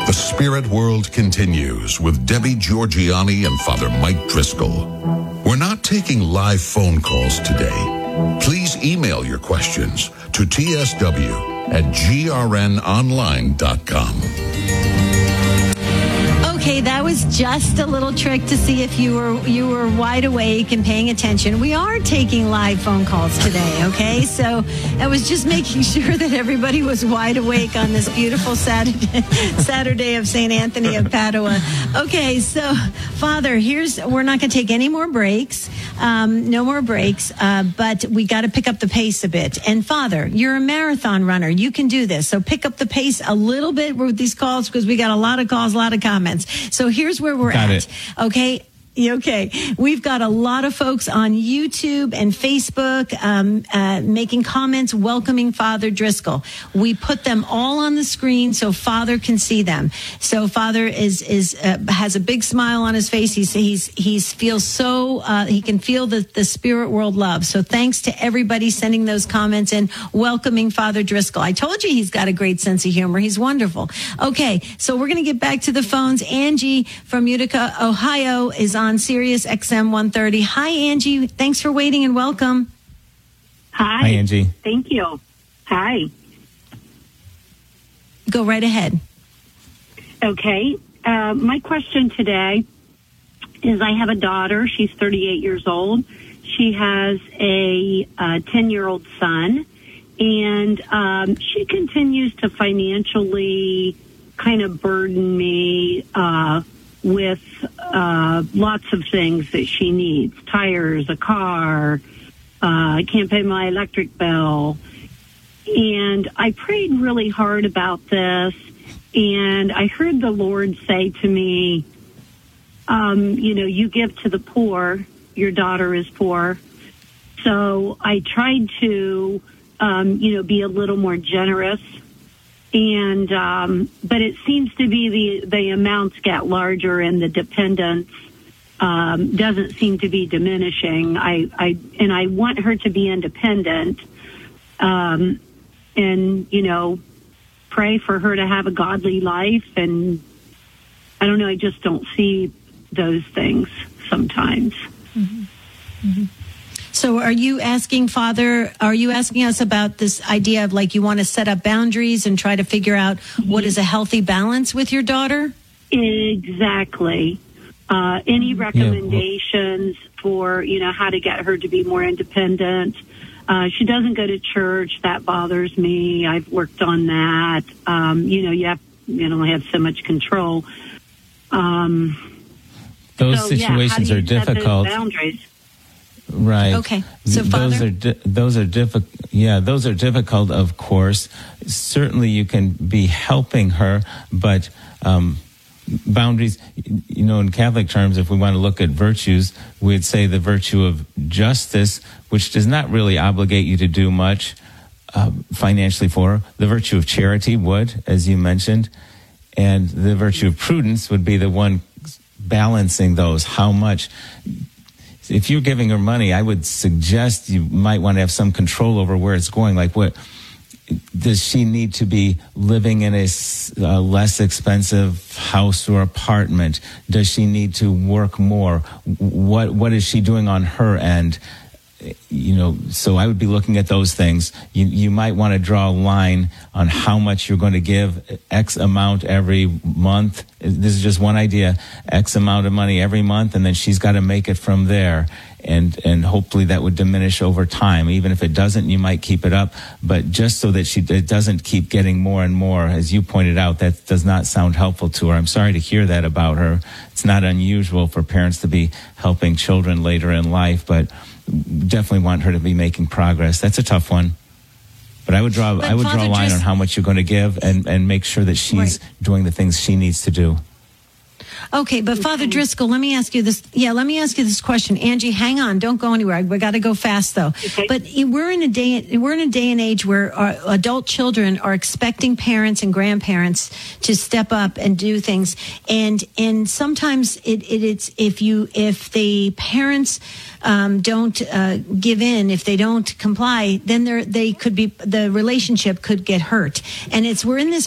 The Spirit World continues with Debbie Georgiani and Father Mike Driscoll. We're not taking live phone calls today. Please email your questions to tsw@grnonline.com. Okay, that was just a little trick to see if you were wide awake and paying attention. We are taking live phone calls today, okay? So I was just making sure that everybody was wide awake on this beautiful Saturday of St. Anthony of Padua. Okay, so Father, we're not going to take any more breaks, no more breaks, but we got to pick up the pace a bit. And Father, you're a marathon runner. You can do this. So pick up the pace a little bit with these calls because we got a lot of calls, a lot of comments. So here's where we're at. Okay. Okay. We've got a lot of folks on YouTube and Facebook making comments welcoming Father Driscoll. We put them all on the screen so Father can see them. So Father has a big smile on his face. He feels so he can feel the spirit world love. So thanks to everybody sending those comments and welcoming Father Driscoll. I told you he's got a great sense of humor. He's wonderful. Okay, so we're going to get back to the phones. Angie from Utica, Ohio is on Sirius XM 130. Hi, Angie. Thanks for waiting and welcome. Hi. Hi, Angie. Thank you. Hi. Go right ahead. Okay. My question today is I have a daughter. She's 38 years old. She has a 10-year-old son, and she continues to financially kind of burden me with lots of things that she needs, tires, a car, I can't pay my electric bill. And I prayed really hard about this, and I heard the Lord say to me, you give to the poor, your daughter is poor. So I tried to, be a little more generous. And, but it seems to be the amounts get larger and the dependence, doesn't seem to be diminishing. I want her to be independent, and, pray for her to have a godly life. And I don't know, I just don't see those things sometimes. Mm-hmm. Mm-hmm. So are you asking us about this idea of like you want to set up boundaries and try to figure out what is a healthy balance with your daughter? Exactly. Any recommendations for, how to get her to be more independent? She doesn't go to church. That bothers me. I've worked on that. You only have so much control. Those situations are difficult. Set those boundaries? Right. Okay. So, Father, those are difficult. Yeah, those are difficult. Of course, certainly you can be helping her, but boundaries. In Catholic terms, if we want to look at virtues, we'd say the virtue of justice, which does not really obligate you to do much financially for her. The virtue of charity would, as you mentioned, and the virtue of prudence would be the one balancing those. How much? If you're giving her money, I would suggest you might want to have some control over where it's going. Like, what does she need to be living in a less expensive house or apartment? Does she need to work more? What is she doing on her end? So I would be looking at those things. You might want to draw a line on how much you're going to give, X amount every month. This is just one idea, X amount of money every month, and then she's got to make it from there. And hopefully that would diminish over time. Even if it doesn't, you might keep it up. But just so that it doesn't keep getting more and more, as you pointed out, that does not sound helpful to her. I'm sorry to hear that about her. It's not unusual for parents to be helping children later in life, but definitely want her to be making progress. That's a tough one. But I would draw a line on how much you're going to give and make sure that she's doing the things she needs to do. Okay, but Father Driscoll, let me ask you this. Yeah, let me ask you this question. Angie, hang on. Don't go anywhere. We got to go fast, though. Okay. But we're in a day and age where our adult children are expecting parents and grandparents to step up and do things. And sometimes it's if the parents don't give in, if they don't comply, then the relationship could get hurt. And we're in this